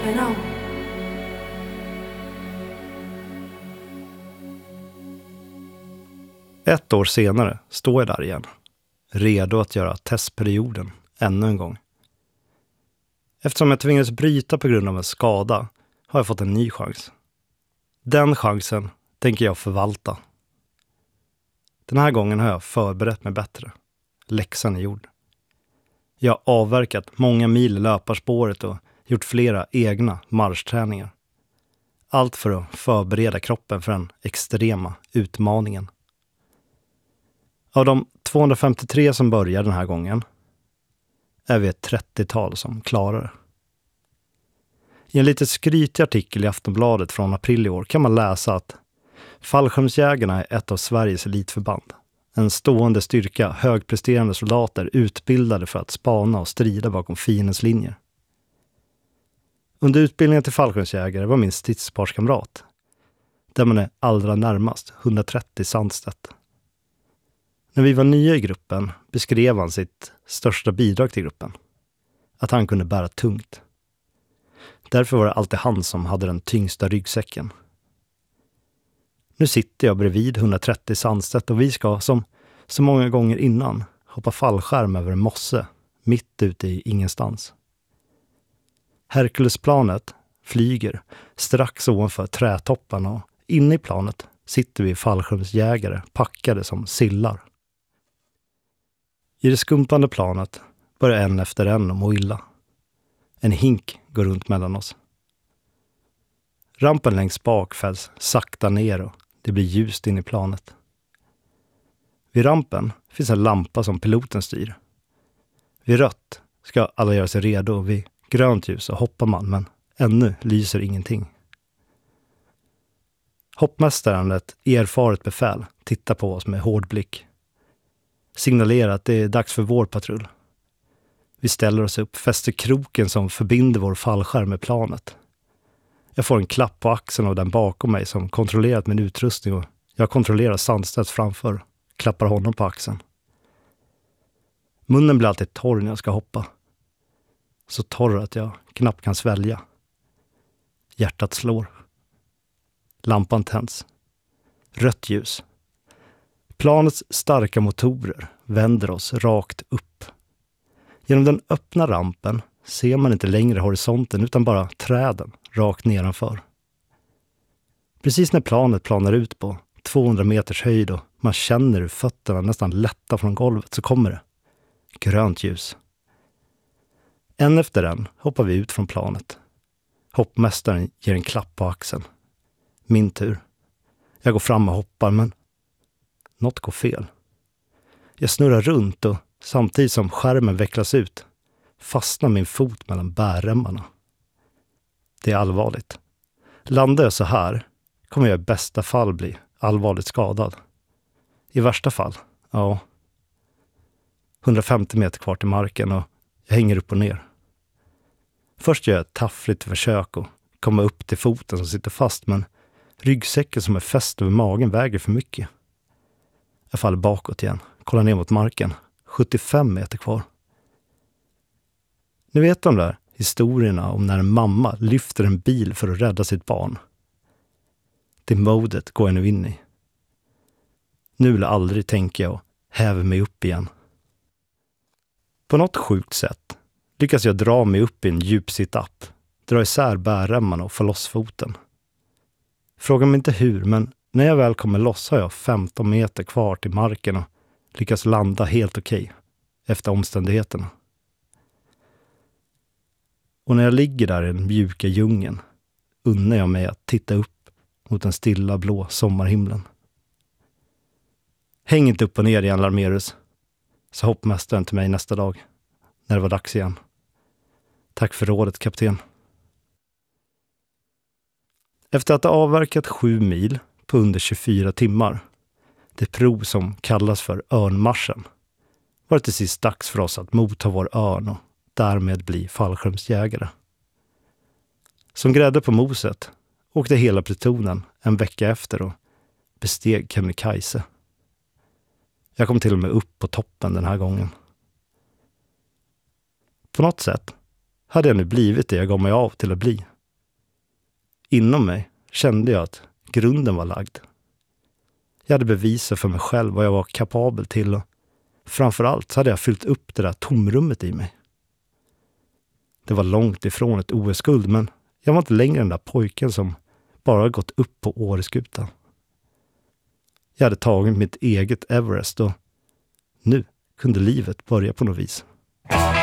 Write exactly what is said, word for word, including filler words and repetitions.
keeping on. Ett år senare står jag där igen, redo att göra testperioden ännu en gång. Eftersom jag tvingades bryta på grund av en skada har jag fått en ny chans. Den chansen tänker jag förvalta. Den här gången har jag förberett mig bättre. Läxan är gjord. Jag har avverkat många mil i löparspåret och gjort flera egna marschträningar. Allt för att förbereda kroppen för den extrema utmaningen. Av de tvåhundrafemtiotre som börjar den här gången är vi ett trettiotal som klarar det. I en lite skrytig artikel i Aftonbladet från april i år kan man läsa att fallskärmsjägarna är ett av Sveriges elitförband. En stående styrka högpresterande soldater utbildade för att spana och strida bakom fiendens linjer. Under utbildningen till fallskärmsjägare var min stridsparskamrat, där man är allra närmast, hundratrettio Sandstedt. När vi var nya i gruppen beskrev han sitt största bidrag till gruppen. Att han kunde bära tungt. Därför var det alltid han som hade den tyngsta ryggsäcken. Nu sitter jag bredvid hundratrettio Sandstedt och vi ska, som så många gånger innan, hoppa fallskärm över en mosse mitt ute i ingenstans. Herkulesplanet flyger strax ovanför trätopparna och inne i planet sitter vi fallskärmsjägare packade som sillar. I det skumpande planet börjar en efter en att må illa. En hink går runt mellan oss. Rampen längst bak fälls sakta ner och det blir ljust in i planet. Vid rampen finns en lampa som piloten styr. Vid rött ska alla göra sig redo och vid grönt ljus så hoppar man, men ännu lyser ingenting. Hoppmästaren, ett erfaret befäl, tittar på oss med hård blick. Signalerar att det är dags för vår patrull. Vi ställer oss upp, fäster kroken som förbinder vår fallskärm med planet. Jag får en klapp på axeln av den bakom mig som kontrollerat min utrustning och jag kontrollerar Sandstedt framför, klappar honom på axeln. Munnen blir alltid torr när jag ska hoppa. Så torr att jag knappt kan svälja. Hjärtat slår. Lampan tänds. Rött ljus. Planets starka motorer vänder oss rakt upp. Genom den öppna rampen ser man inte längre horisonten utan bara träden rakt nedanför. Precis när planet planar ut på tvåhundra meters höjd och man känner hur fötterna nästan lätta från golvet så kommer det. Grönt ljus. En efter en hoppar vi ut från planet. Hoppmästaren ger en klapp på axeln. Min tur. Jag går fram och hoppar men något går fel. Jag snurrar runt och samtidigt som skärmen vecklas ut fastnar min fot mellan bärremmarna. Det är allvarligt. Landar jag så här kommer jag i bästa fall bli allvarligt skadad. I värsta fall, ja, hundrafemtio meter kvar till marken och jag hänger upp och ner. Först gör jag ett taffligt försök att komma upp till foten som sitter fast men ryggsäcken som är fäst över magen väger för mycket. Jag faller bakåt igen, kollar ner mot marken. sjuttiofem meter kvar. Ni vet de där historierna om när en mamma lyfter en bil för att rädda sitt barn. Det modet går jag nu in i. Nu vill jag aldrig tänka och häver mig upp igen. På något sjukt sätt lyckas jag dra mig upp i en djup sit-up, dra isär bärremmarna och få loss foten. Fråga mig inte hur, men när jag väl kommer loss har jag femton meter kvar till marken och lyckas landa helt okej efter omständigheterna. Och när jag ligger där i den mjuka djungeln unnar jag mig att titta upp mot den stilla blå sommarhimlen. Häng inte upp och ner igen, Larmerus, sa hoppmästaren till mig nästa dag när det var dags igen. Tack för rådet, kapten. Efter att ha avverkat sju mil på under tjugofyra timmar, det prov som kallas för örnmarschen, var det till sist dags för oss att motta vår örn och därmed bli fallskärmsjägare. Som grädde på moset åkte hela plutonen en vecka efter och besteg Kebnekaise. Jag kom till och med upp på toppen den här gången. På något sätt hade jag nu blivit det jag gav mig av till att bli. Inom mig kände jag att grunden var lagd. Jag hade bevisat för mig själv vad jag var kapabel till och framförallt så hade jag fyllt upp det där tomrummet i mig. Det var långt ifrån ett O S-guld, men jag var inte längre den där pojken som bara gått upp på Åreskutan. Jag hade tagit mitt eget Everest och nu kunde livet börja på något vis.